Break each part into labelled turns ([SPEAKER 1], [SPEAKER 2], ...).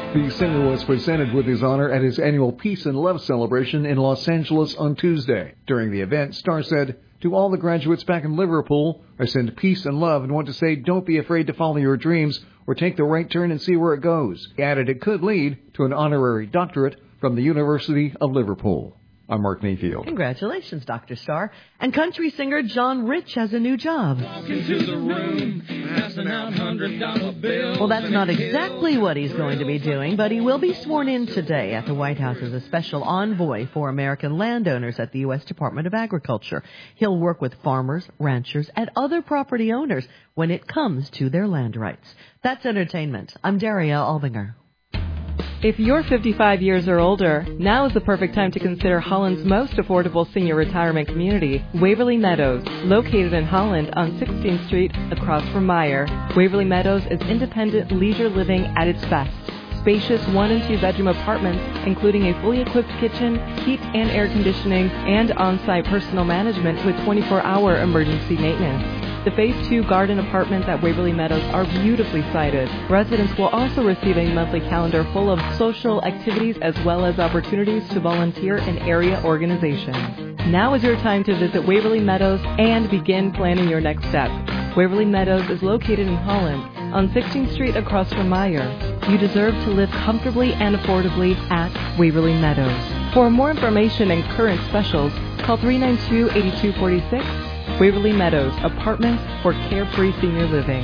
[SPEAKER 1] The singer was presented with his honor at his annual Peace and Love celebration in Los Angeles on Tuesday. During the event, Starr said, "To all the graduates back in Liverpool, I send peace and love and want to say don't be afraid to follow your dreams or take the right turn and see where it goes." He added it could lead to an honorary doctorate from the University of Liverpool. I'm Mark Mayfield.
[SPEAKER 2] Congratulations, Dr. Starr. And country singer John Rich has a new job.
[SPEAKER 3] Walking to the room, passing out $100 bills.
[SPEAKER 2] Well, that's not exactly what he's going to be doing, but he will be sworn in today at the White House as a special envoy for American landowners at the U.S. Department of Agriculture. He'll work with farmers, ranchers, and other property owners when it comes to their land rights. That's entertainment. I'm Daria Albinger.
[SPEAKER 4] If you're 55 years or older, now is the perfect time to consider Holland's most affordable senior retirement community, Waverly Meadows, located in Holland on 16th Street across from Meyer. Waverly Meadows is independent leisure living at its best. Spacious 1- and 2-bedroom apartments, including a fully equipped kitchen, heat and air conditioning, and on-site personal management with 24-hour emergency maintenance. The Phase 2 garden apartments at Waverly Meadows are beautifully sited. Residents will also receive a monthly calendar full of social activities as well as opportunities to volunteer in area organizations. Now is your time to visit Waverly Meadows and begin planning your next step. Waverly Meadows is located in Holland on 16th Street across from Meyer. You deserve to live comfortably and affordably at Waverly Meadows. For more information and current specials, call 392-8246. Waverly Meadows, apartments for carefree senior living.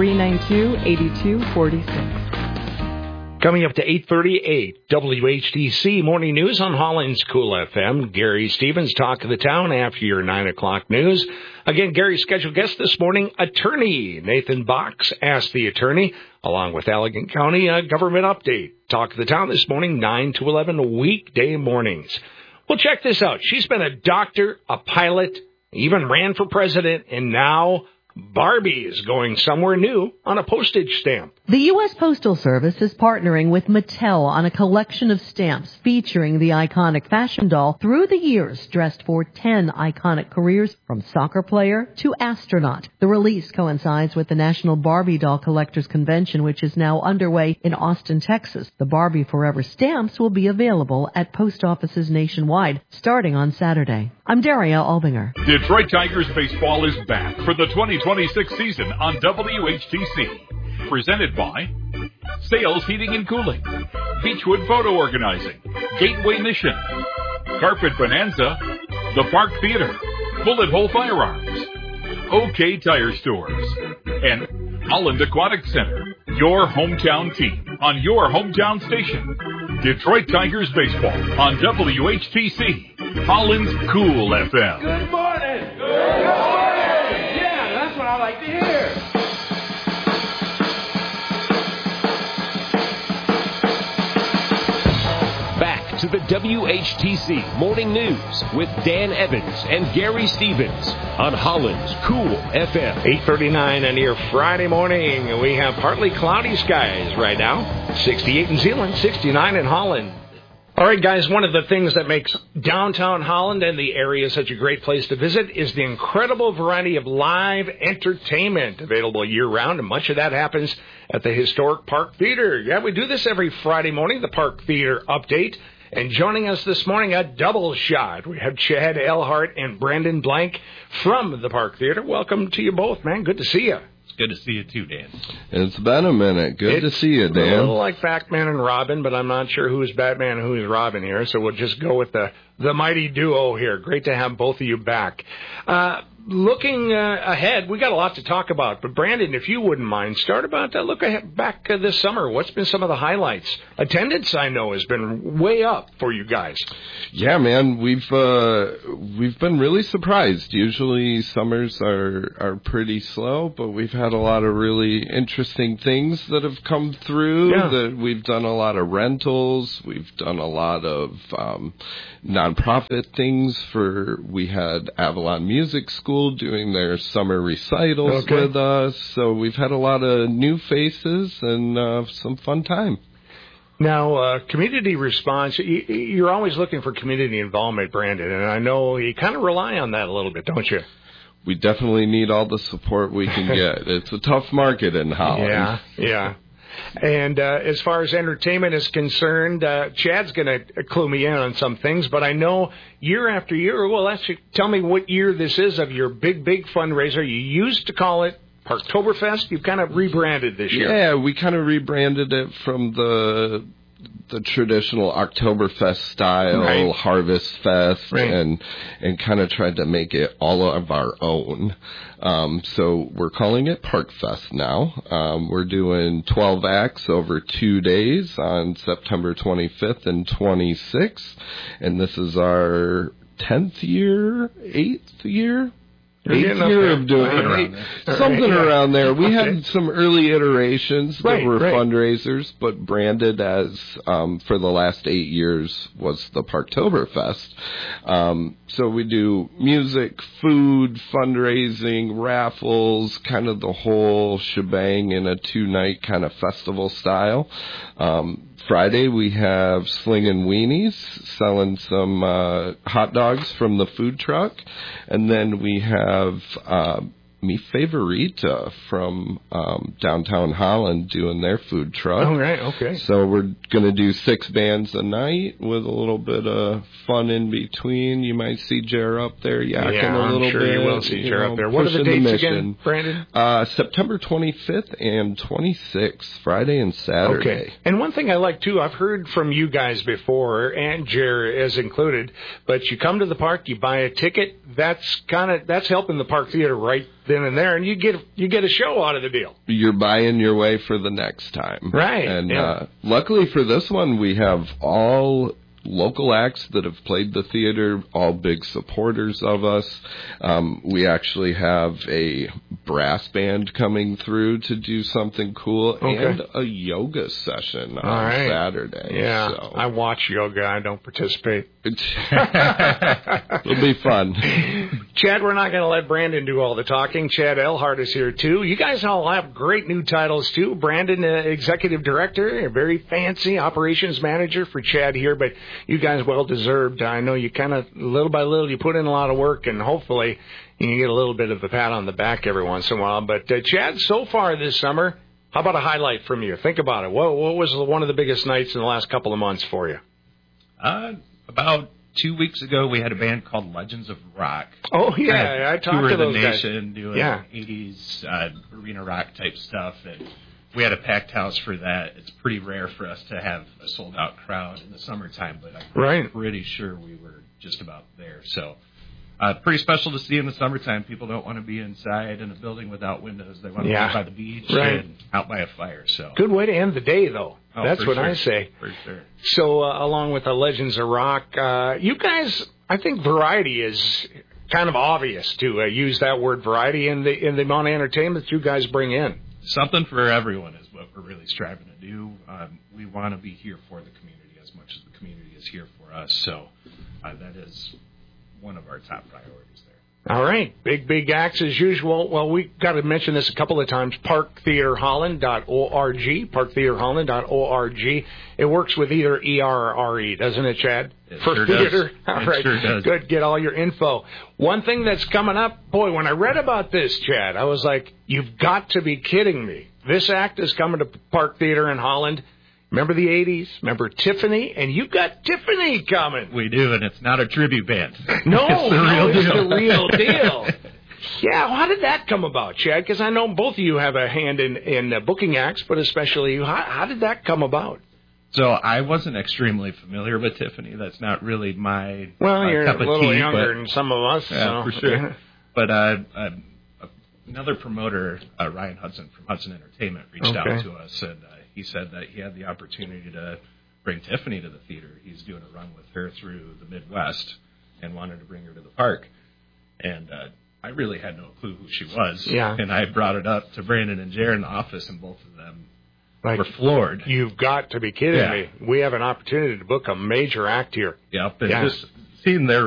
[SPEAKER 4] 392-8246.
[SPEAKER 5] Coming up to 8:38, WHTC Morning News on Holland's Cool FM. Gary Stevens, Talk of the Town, after your 9 o'clock news. Again, Gary's special guest this morning, attorney Nathan Box, Ask the Attorney, along with Allegan County Government Update. Talk of the Town this morning, 9 to 11 weekday mornings. Well, check this out. She's been a doctor, a pilot, even ran for president, and now Barbie is going somewhere new on a postage stamp.
[SPEAKER 2] The U.S. Postal Service is partnering with Mattel on a collection of stamps featuring the iconic fashion doll through the years, dressed for 10 iconic careers from soccer player to astronaut. The release coincides with the National Barbie Doll Collectors Convention, which is now underway in Austin, Texas. The Barbie Forever stamps will be available at post offices nationwide starting on Saturday. I'm Daria Albinger.
[SPEAKER 6] Detroit Tigers baseball is back for the 2026 season on WHTC. Presented by Sales Heating and Cooling, Beechwood Photo Organizing, Gateway Mission, Carpet Bonanza, The Park Theater, Bullet Hole Firearms, OK Tire Stores, and Holland Aquatic Center. Your hometown team on your hometown station. Detroit Tigers baseball on WHTC, Holland's Cool FM.
[SPEAKER 3] Good morning! Good morning! Yeah, that's what I like to hear.
[SPEAKER 7] Back to the WHTC Morning News with Dan Evans and Gary Stevens on Holland's Cool FM.
[SPEAKER 5] 8:39 on your Friday morning. We have partly cloudy skies right now. 68 in Zeeland, 69 in Holland. All right, guys, one of the things that makes downtown Holland and the area such a great place to visit is the incredible variety of live entertainment available year-round, and much of that happens at the historic Park Theater. Yeah, we do this every Friday morning, the Park Theater Update. And joining us this morning, a double shot, we have Chad Elhart and Brandon Blank from the Park Theater. Welcome to you both, man. Good to see you.
[SPEAKER 8] It's good to see you too, Dan.
[SPEAKER 9] It's been a minute. Good to see you, Dan.
[SPEAKER 5] A little like Batman and Robin, but I'm not sure who's Batman and who's Robin here, so we'll just go with the mighty duo here. Great to have both of you back. Looking ahead, we got a lot to talk about, but Brandon, if you wouldn't mind, start about look ahead back this summer. What's been some of the highlights? Attendance, I know, has been way up for you guys.
[SPEAKER 9] Yeah, man, we've been really surprised. Usually summers are pretty slow, but we've had a lot of really interesting things that have come through.
[SPEAKER 5] Yeah.
[SPEAKER 9] That we've done a lot of rentals. We've done a lot of nonprofit things. We had Avalon Music School doing their summer recitals with us. So we've had a lot of new faces and some fun time.
[SPEAKER 5] Now, community response, you're always looking for community involvement, Brandon, and I know you kind of rely on that a little bit, don't you?
[SPEAKER 9] We definitely need all the support we can get. It's a tough market in Holland.
[SPEAKER 5] Yeah. And as far as entertainment is concerned, Chad's going to clue me in on some things, but I know year after year, well, actually, tell me what year this is of your big fundraiser. You used to call it Parktoberfest. You've kind of rebranded this year.
[SPEAKER 9] Yeah, we kind of rebranded it from the traditional Oktoberfest style, Harvest Fest, and kind of tried to make it all of our own. So we're calling it Parkfest now. We're doing 12 acts over 2 days on September 25th and 26th, and this is our 10th year, 8th year? 8th year of doing it. Something around there. We had some early iterations that were fundraisers, but branded as, for the last 8 years, was the Parktoberfest. So we do music, food, fundraising, raffles, kind of the whole shebang in a 2-night kind of festival style. Friday, we have Slingin' Weenies, selling some hot dogs from the food truck. And then we have Mi Favorita from downtown Holland doing their food truck.
[SPEAKER 5] Oh, right, okay.
[SPEAKER 9] So we're going to do 6 bands a night with a little bit of fun in between. You might see Jer up there yakking a little bit.
[SPEAKER 5] I'm sure you will see Jer up there. What are the dates again, Brandon?
[SPEAKER 9] September 25th and 26th, Friday and Saturday.
[SPEAKER 5] Okay. And one thing I like, too, I've heard from you guys before, and Jer is included, but you come to the park, you buy a ticket, that's helping the Park Theater right then and there, and you get a show out of the deal.
[SPEAKER 9] You're buying your way for the next time.
[SPEAKER 5] Right.
[SPEAKER 9] And luckily for this one, we have all local acts that have played the theater, all big supporters of us. We actually have a brass band coming through to do something cool, and a yoga session on Saturday.
[SPEAKER 5] Yeah,
[SPEAKER 9] so.
[SPEAKER 5] I watch yoga. I don't participate.
[SPEAKER 9] It'll be fun.
[SPEAKER 5] Chad, we're not going to let Brandon do all the talking. Chad Elhart is here, too. You guys all have great new titles, too. Brandon, Executive Director, a very fancy operations manager for Chad here, but you guys well-deserved. I know you kind of, little by little, you put in a lot of work, and hopefully you can get a little bit of a pat on the back every once in a while. But, Chad, so far this summer, how about a highlight from you? Think about it. What was one of the biggest nights in the last couple of months for you?
[SPEAKER 8] About 2 weeks ago, we had a band called Legends of Rock.
[SPEAKER 5] Oh, yeah, I talked to those guys.
[SPEAKER 8] Tour the nation, doing 80s arena rock type stuff, and we had a packed house for that. It's pretty rare for us to have a sold-out crowd in the summertime, but I'm pretty sure we were just about there. So pretty special to see in the summertime. People don't want to be inside in a building without windows. They want to be by the beach and out by a fire. So
[SPEAKER 5] good way to end the day, though.
[SPEAKER 8] Oh,
[SPEAKER 5] that's what I say.
[SPEAKER 8] For sure.
[SPEAKER 5] So along with the Legends of Rock, you guys, I think variety is kind of obvious to use that word variety in the amount of entertainment that you guys bring in.
[SPEAKER 8] Something for everyone is what we're really striving to do. We want to be here for the community as much as the community is here for us. So that is one of our top priorities there.
[SPEAKER 5] All right. Big acts as usual. Well, we got to mention this a couple of times. ParkTheaterHolland.org. ParkTheaterHolland.org. It works with either ER or RE, doesn't it, Chad?
[SPEAKER 8] For theater.
[SPEAKER 5] All right.
[SPEAKER 8] Sure does.
[SPEAKER 5] Good. Get all your info. One thing that's coming up, boy, when I read about this, Chad, I was like, you've got to be kidding me. This act is coming to Park Theater in Holland. Remember the 80s? Remember Tiffany? And you got Tiffany coming.
[SPEAKER 8] We do, and it's not a tribute band.
[SPEAKER 5] No,
[SPEAKER 8] it's
[SPEAKER 5] the real deal. Yeah, how did that come about, Chad? Because I know both of you have a hand in booking acts, but especially you. How did that come about?
[SPEAKER 8] So I wasn't extremely familiar with Tiffany. That's not really my
[SPEAKER 5] you're
[SPEAKER 8] cup
[SPEAKER 5] a little
[SPEAKER 8] of tea,
[SPEAKER 5] younger than some of us.
[SPEAKER 8] Yeah,
[SPEAKER 5] so.
[SPEAKER 8] for sure. But another promoter, Ryan Hudson from Hudson Entertainment, reached out to us, and he said that he had the opportunity to bring Tiffany to the theater. He's doing a run with her through the Midwest and wanted to bring her to the park. And I really had no clue who she was.
[SPEAKER 5] Yeah.
[SPEAKER 8] And I brought it up to Brandon and Jared in the office, and both of them were floored.
[SPEAKER 5] You've got to be kidding me. We have an opportunity to book a major act here.
[SPEAKER 8] Yep. And just seeing their